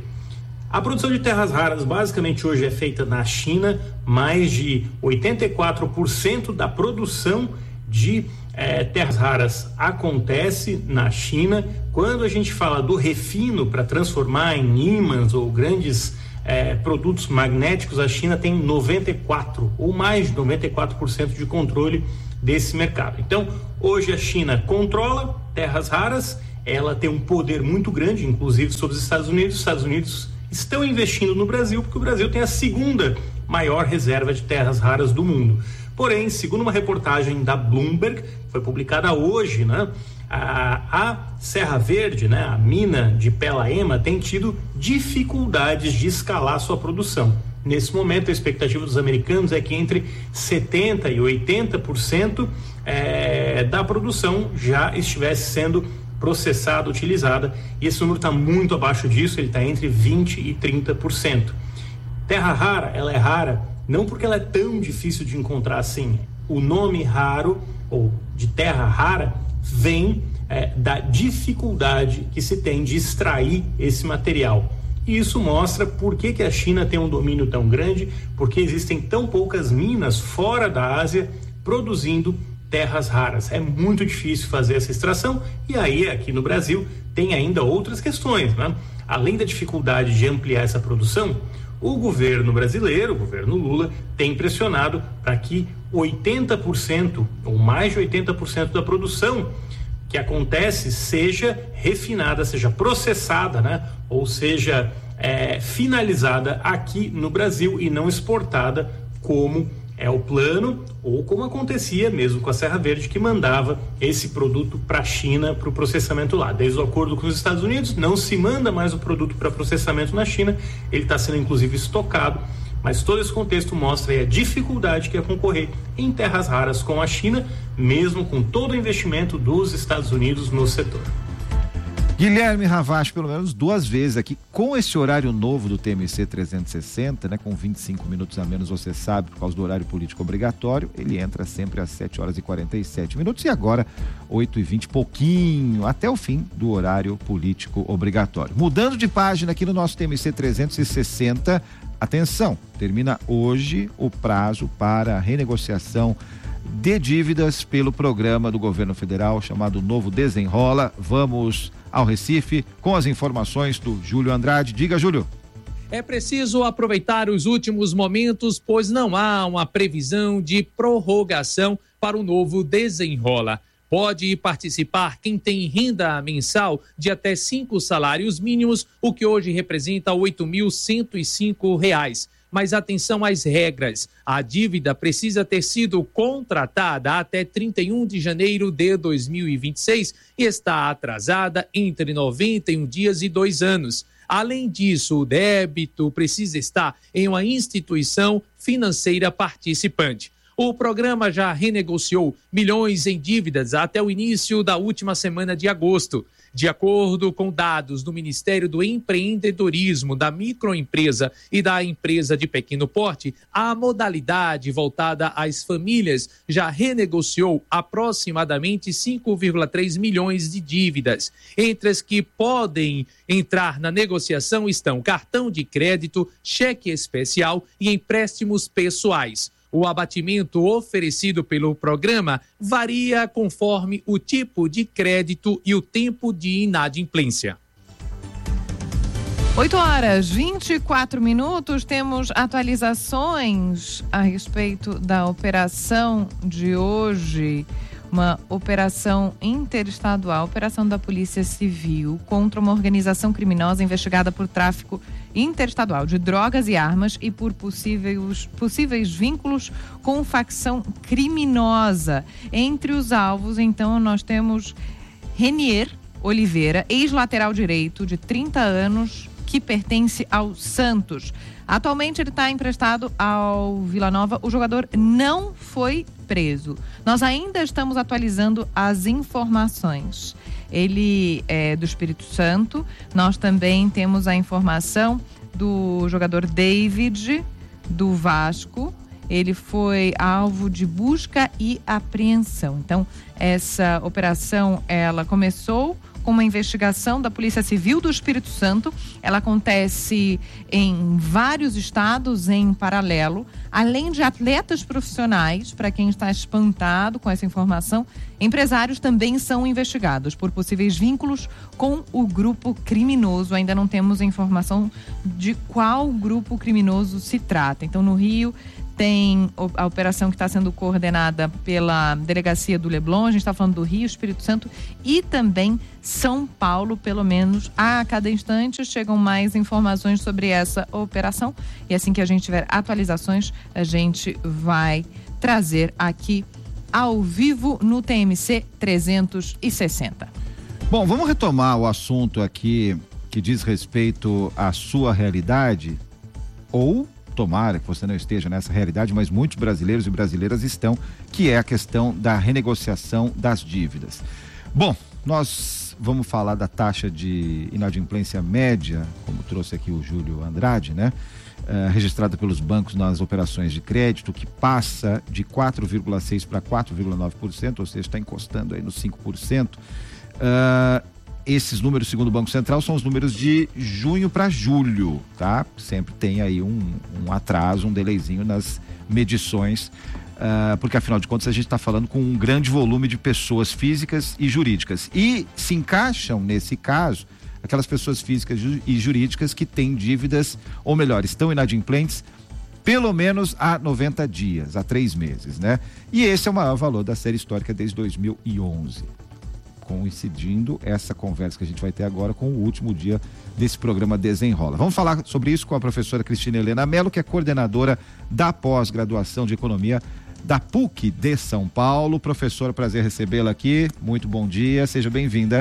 A produção de terras raras basicamente hoje é feita na China. Mais de oitenta e quatro por cento da produção de eh, terras raras acontece na China. Quando a gente fala do refino para transformar em ímãs ou grandes eh, produtos magnéticos, a China tem noventa e quatro ou mais de noventa e quatro por cento de controle desse mercado. Então, hoje a China controla terras raras, ela tem um poder muito grande, inclusive sobre os Estados Unidos. Os Estados Unidos estão investindo no Brasil, porque o Brasil tem a segunda maior reserva de terras raras do mundo. Porém, segundo uma reportagem da Bloomberg, foi publicada hoje, né, a, a Serra Verde, né, a mina de Pelaema, tem tido dificuldades de escalar sua produção. Nesse momento, a expectativa dos americanos é que entre setenta por cento e oitenta por cento é, da produção já estivesse sendo processada, utilizada, e esse número está muito abaixo disso, ele está entre vinte por cento e trinta por cento. Terra rara, ela é rara não porque ela é tão difícil de encontrar assim. O nome raro, ou de terra rara, vem é, da dificuldade que se tem de extrair esse material. E isso mostra por que, que a China tem um domínio tão grande, porque existem tão poucas minas fora da Ásia produzindo terras raras. É muito difícil fazer essa extração, e aí aqui no Brasil tem ainda outras questões, né? Além da dificuldade de ampliar essa produção, o governo brasileiro, o governo Lula, tem pressionado para que oitenta por cento ou mais de oitenta por cento da produção que acontece seja refinada, seja processada, né? Ou seja, é, finalizada aqui no Brasil e não exportada, como é o plano, ou como acontecia mesmo com a Serra Verde, que mandava esse produto para a China para o processamento lá. Desde o acordo com os Estados Unidos, não se manda mais o produto para processamento na China, ele está sendo inclusive estocado, mas todo esse contexto mostra aí a dificuldade que é concorrer em terras raras com a China, mesmo com todo o investimento dos Estados Unidos no setor. Guilherme Ravache, pelo menos duas vezes aqui, com esse horário novo do T M C trezentos e sessenta, né, com vinte e cinco minutos a menos, você sabe, por causa do horário político obrigatório, ele entra sempre às sete horas e quarenta e sete minutos, e agora oito e vinte, pouquinho, até o fim do horário político obrigatório. Mudando de página aqui no nosso T M C trezentos e sessenta, atenção, termina hoje o prazo para renegociação de dívidas pelo programa do governo federal chamado Novo Desenrola. Vamos ao Recife com as informações do Júlio Andrade. Diga, Júlio. É preciso aproveitar os últimos momentos, pois não há uma previsão de prorrogação para o Novo Desenrola. Pode participar quem tem renda mensal de até cinco salários mínimos, o que hoje representa oito mil cento e cinco reais. Mas atenção às regras. A dívida precisa ter sido contratada até trinta e um de janeiro de dois mil e vinte e seis e está atrasada entre noventa e um dias e dois anos. Além disso, o débito precisa estar em uma instituição financeira participante. O programa já renegociou milhões em dívidas até o início da última semana de agosto. De acordo com dados do Ministério do Empreendedorismo, da microempresa e da empresa de pequeno porte, a modalidade voltada às famílias já renegociou aproximadamente cinco vírgula três milhões de dívidas. Entre as que podem entrar na negociação estão cartão de crédito, cheque especial e empréstimos pessoais. O abatimento oferecido pelo programa varia conforme o tipo de crédito e o tempo de inadimplência. oito horas, vinte e quatro minutos, temos atualizações a respeito da operação de hoje. Uma operação interestadual, operação da Polícia Civil contra uma organização criminosa investigada por tráfico interestadual de drogas e armas e por possíveis, possíveis vínculos com facção criminosa. Entre os alvos, então, nós temos Renier Oliveira, ex-lateral direito de trinta anos, que pertence ao Santos. Atualmente ele está emprestado ao Vila Nova. O jogador não foi preso. Nós ainda estamos atualizando as informações. Ele é do Espírito Santo. Nós também temos a informação do jogador David, do Vasco. Ele foi alvo de busca e apreensão. Então, essa operação, ela começou com uma investigação da Polícia Civil do Espírito Santo. Ela acontece em vários estados em paralelo, além de atletas profissionais, para quem está espantado com essa informação, empresários também são investigados por possíveis vínculos com o grupo criminoso. Ainda não temos informação de qual grupo criminoso se trata. Então, no Rio, tem a operação que está sendo coordenada pela Delegacia do Leblon. A gente está falando do Rio, Espírito Santo e também São Paulo. Pelo menos a cada instante chegam mais informações sobre essa operação. E assim que a gente tiver atualizações, a gente vai trazer aqui ao vivo no T M C trezentos e sessenta. Bom, vamos retomar o assunto aqui que diz respeito à sua realidade, ou tomara que você não esteja nessa realidade, mas muitos brasileiros e brasileiras estão, que é a questão da renegociação das dívidas. Bom, nós vamos falar da taxa de inadimplência média, como trouxe aqui o Júlio Andrade, né? Uh, registrada pelos bancos nas operações de crédito, que passa de quatro vírgula seis por cento para quatro vírgula nove por cento, ou seja, está encostando aí nos cinco por cento. Uh, Esses números, segundo o Banco Central, são os números de junho para julho, tá? Sempre tem aí um, um atraso, um delayzinho nas medições, uh, porque afinal de contas a gente está falando com um grande volume de pessoas físicas e jurídicas. E se encaixam nesse caso aquelas pessoas físicas e jurídicas que têm dívidas, ou melhor, estão inadimplentes pelo menos há noventa dias, há três meses, né? E esse é o maior valor da série histórica desde dois mil e onze. Coincidindo essa conversa que a gente vai ter agora com o último dia desse programa Desenrola. Vamos falar sobre isso com a professora Cristina Helena Mello, que é coordenadora da pós-graduação de Economia da P U C de São Paulo. Professora, prazer recebê-la aqui. Muito bom dia, seja bem-vinda.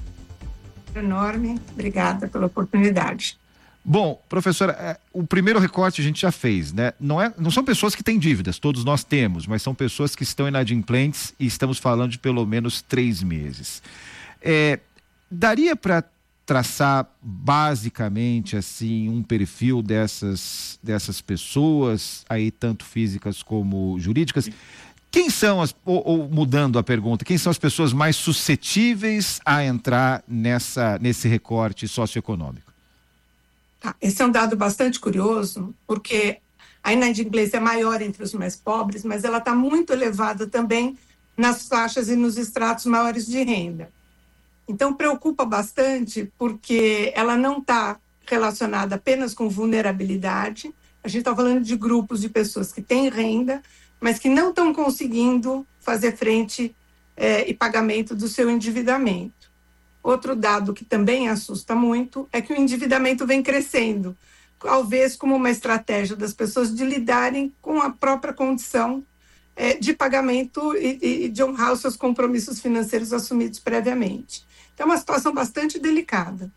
Enorme, obrigada pela oportunidade. Bom, professora, é, o primeiro recorte a gente já fez, né? Não, é, não são pessoas que têm dívidas, todos nós temos, mas são pessoas que estão inadimplentes e estamos falando de pelo menos três meses. É, daria para traçar basicamente assim um perfil dessas, dessas pessoas, aí tanto físicas como jurídicas? Quem são as, ou, ou mudando a pergunta, quem são as pessoas mais suscetíveis a entrar nessa, nesse recorte socioeconômico? Tá, esse é um dado bastante curioso, porque a inadimplência é maior entre os mais pobres, mas ela está muito elevada também nas faixas e nos estratos maiores de renda. Então, preocupa bastante, porque ela não está relacionada apenas com vulnerabilidade. A gente está falando de grupos de pessoas que têm renda, mas que não estão conseguindo fazer frente eh, e pagamento do seu endividamento. Outro dado que também assusta muito é que o endividamento vem crescendo, talvez como uma estratégia das pessoas de lidarem com a própria condição é, de pagamento e, e de honrar os seus compromissos financeiros assumidos previamente. Então, é uma situação bastante delicada.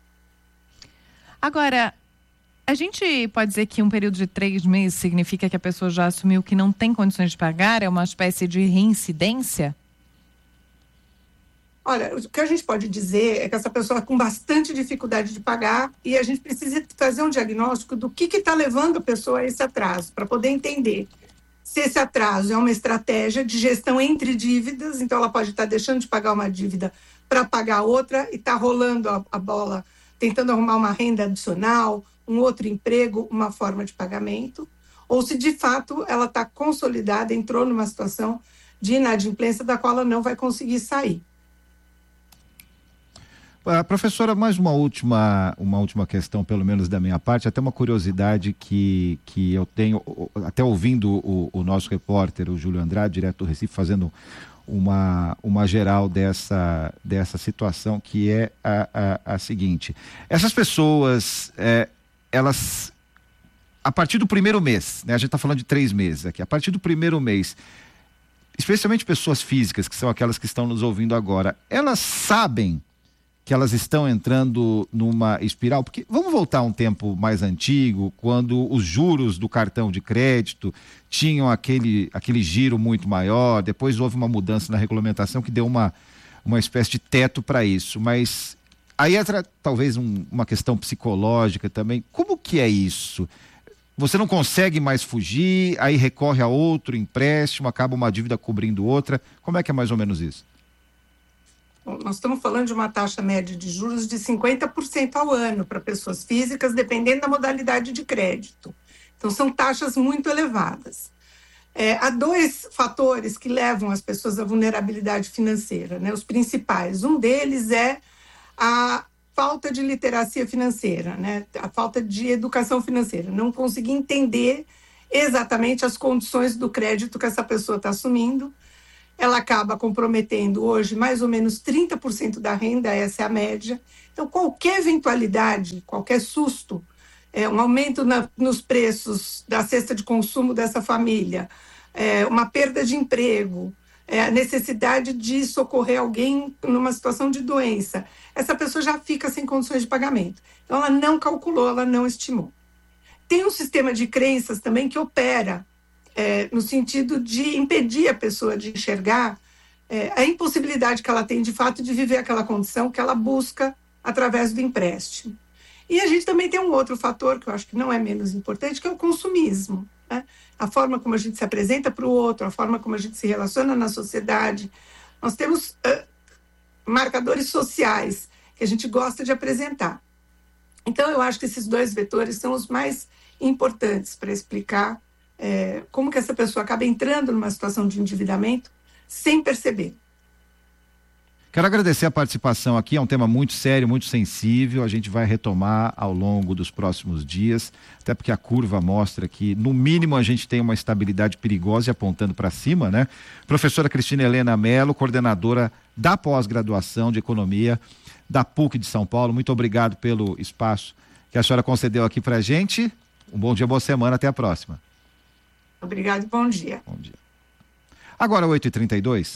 Agora, a gente pode dizer que um período de três meses significa que a pessoa já assumiu que não tem condições de pagar? É uma espécie de reincidência? Olha, o que a gente pode dizer é que essa pessoa está com bastante dificuldade de pagar e a gente precisa fazer um diagnóstico do que está levando a pessoa a esse atraso, para poder entender se esse atraso é uma estratégia de gestão entre dívidas, então ela pode estar deixando de pagar uma dívida para pagar outra e está rolando a, a bola, tentando arrumar uma renda adicional, um outro emprego, uma forma de pagamento, ou se de fato ela está consolidada, entrou numa situação de inadimplência da qual ela não vai conseguir sair. Uh, professora, mais uma última, uma última questão, pelo menos da minha parte, até uma curiosidade que, que eu tenho, até ouvindo o, o nosso repórter, o Júlio Andrade, direto do Recife, fazendo uma, uma geral dessa, dessa situação, que é a, a, a seguinte: essas pessoas, é, elas, a partir do primeiro mês, né, a gente está falando de três meses aqui, a partir do primeiro mês, especialmente pessoas físicas, que são aquelas que estão nos ouvindo agora, elas sabem que elas estão entrando numa espiral? Porque vamos voltar a um tempo mais antigo, quando os juros do cartão de crédito tinham aquele, aquele giro muito maior, depois houve uma mudança na regulamentação que deu uma, uma espécie de teto para isso, mas aí entra talvez um, uma questão psicológica também. Como que é isso? Você não consegue mais fugir, aí recorre a outro empréstimo, acaba uma dívida cobrindo outra. Como é que é mais ou menos isso? Nós estamos falando de uma taxa média de juros de cinquenta por cento ao ano para pessoas físicas, dependendo da modalidade de crédito. Então, são taxas muito elevadas. É, há dois fatores que levam as pessoas à vulnerabilidade financeira, né? Os principais. Um deles é a falta de literacia financeira, né? A falta de educação financeira. Não conseguir entender exatamente as condições do crédito que essa pessoa está assumindo. Ela acaba comprometendo hoje mais ou menos trinta por cento da renda, essa é a média. Então, qualquer eventualidade, qualquer susto, é, um aumento na, nos preços da cesta de consumo dessa família, é, uma perda de emprego, é, a necessidade de socorrer alguém numa situação de doença, essa pessoa já fica sem condições de pagamento. Então, ela não calculou, ela não estimou. Tem um sistema de crenças também que opera É, no sentido de impedir a pessoa de enxergar é, a impossibilidade que ela tem, de fato, de viver aquela condição que ela busca através do empréstimo. E a gente também tem um outro fator, que eu acho que não é menos importante, que é o consumismo, né? A forma como a gente se apresenta para o outro, a forma como a gente se relaciona na sociedade. Nós temos uh, marcadores sociais que a gente gosta de apresentar. Então, eu acho que esses dois vetores são os mais importantes para explicar É, como que essa pessoa acaba entrando numa situação de endividamento sem perceber. Quero agradecer a participação aqui, é um tema muito sério, muito sensível, a gente vai retomar ao longo dos próximos dias, até porque a curva mostra que, no mínimo, a gente tem uma estabilidade perigosa e apontando para cima, né? Professora Cristina Helena Mello, coordenadora da pós-graduação de Economia da P U C de São Paulo, muito obrigado pelo espaço que a senhora concedeu aqui para a gente. Um bom dia, boa semana, até a próxima. Obrigado e bom dia. Bom dia. Agora, oito e trinta e dois.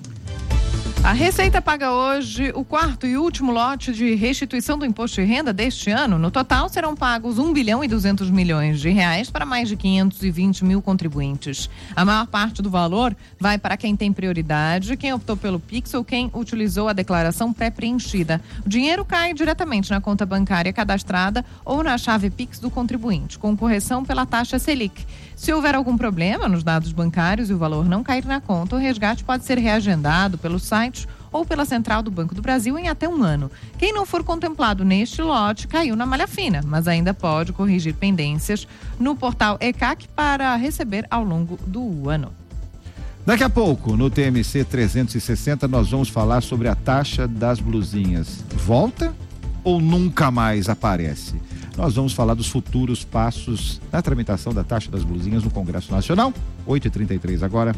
A Receita paga hoje o quarto e último lote de restituição do imposto de renda deste ano. No total, serão pagos um bilhão e duzentos milhões de reais para mais de quinhentos e vinte mil contribuintes. A maior parte do valor vai para quem tem prioridade, quem optou pelo Pix ou quem utilizou a declaração pré-preenchida. O dinheiro cai diretamente na conta bancária cadastrada ou na chave Pix do contribuinte, com correção pela taxa Selic. Se houver algum problema nos dados bancários e o valor não cair na conta, o resgate pode ser reagendado pelo site ou pela central do Banco do Brasil em até um ano. Quem não for contemplado neste lote caiu na malha fina, mas ainda pode corrigir pendências no portal E C A C para receber ao longo do ano. Daqui a pouco, no T M C trezentos e sessenta, nós vamos falar sobre a taxa das blusinhas. Volta ou nunca mais aparece? Nós vamos falar dos futuros passos na tramitação da taxa das blusinhas no Congresso Nacional. oito e trinta e três agora.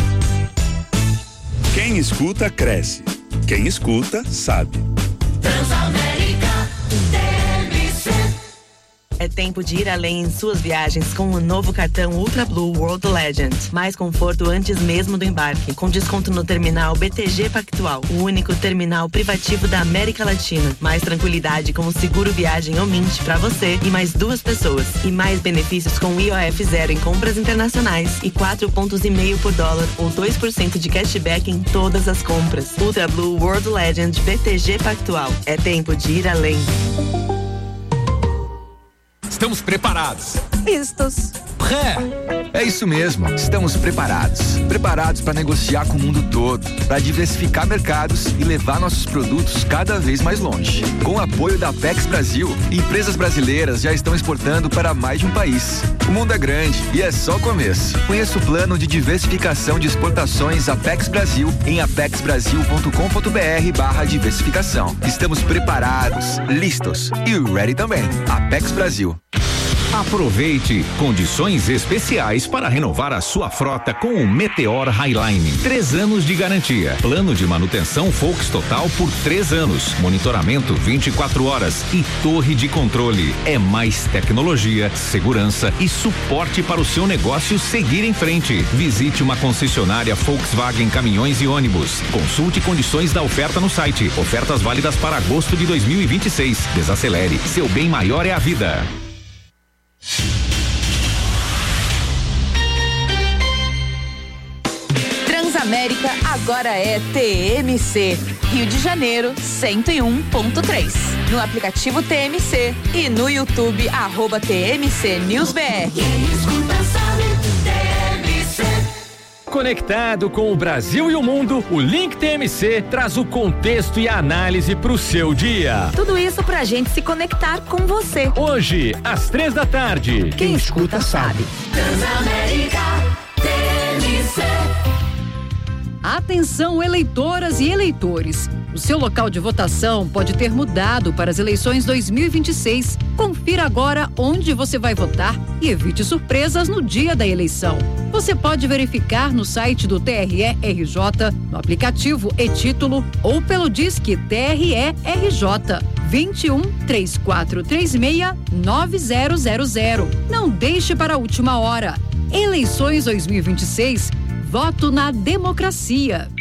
Quem escuta, cresce. Quem escuta, sabe. Transamérica T M C. É tempo de ir além em suas viagens com o novo cartão Ultra Blue World Legend. Mais conforto antes mesmo do embarque, com desconto no terminal B T G Pactual, o único terminal privativo da América Latina. Mais tranquilidade com o seguro viagem Omint para você e mais duas pessoas. E mais benefícios com I O F zero em compras internacionais e quatro pontos e meio por dólar ou dois por cento de cashback em todas as compras. Ultra Blue World Legend B T G Pactual. É tempo de ir além. Estamos preparados. Vistos. É, é isso mesmo. Estamos preparados. Preparados para negociar com o mundo todo, para diversificar mercados e levar nossos produtos cada vez mais longe. Com o apoio da Apex Brasil, empresas brasileiras já estão exportando para mais de um país. O mundo é grande e é só o começo. Conheça o plano de diversificação de exportações Apex Brasil em apex brasil ponto com ponto br barra diversificação. Estamos preparados, listos e ready também. Apex Brasil. Aproveite condições especiais para renovar a sua frota com o Meteor Highline. Três anos de garantia. Plano de manutenção Volks Total por três anos. Monitoramento vinte e quatro horas e torre de controle. É mais tecnologia, segurança e suporte para o seu negócio seguir em frente. Visite uma concessionária Volkswagen Caminhões e Ônibus. Consulte condições da oferta no site. Ofertas válidas para agosto de dois mil e vinte e seis. Desacelere. Seu bem maior é a vida. Transamérica agora é T M C. Rio de Janeiro, cento e um ponto três. No aplicativo T M C e no YouTube, arroba T M C News B R. Quem escuta sabe, T M C. Conectado com o Brasil e o mundo, o Link T M C traz o contexto e a análise para o seu dia. Tudo isso pra gente se conectar com você. Hoje, às três da tarde. Quem, Quem escuta, escuta sabe. Transamérica T M C. Atenção, eleitoras e eleitores. O seu local de votação pode ter mudado para as eleições dois mil e vinte e seis. Confira agora onde você vai votar e evite surpresas no dia da eleição. Você pode verificar no site do T R E R J, no aplicativo e-Título ou pelo Disque T R E R J vinte e um, três quatro três seis, nove zero zero zero. Não deixe para a última hora. Eleições dois mil e vinte e seis. Voto na democracia.